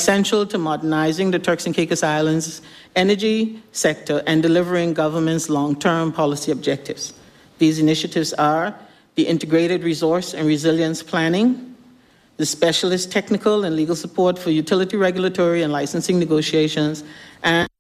essential to modernizing the Turks and Caicos Islands energy sector and delivering government's long-term policy objectives. These initiatives are the Integrated Resource and Resilience Planning, the Specialist Technical and Legal Support for Utility Regulatory and Licensing Negotiations, and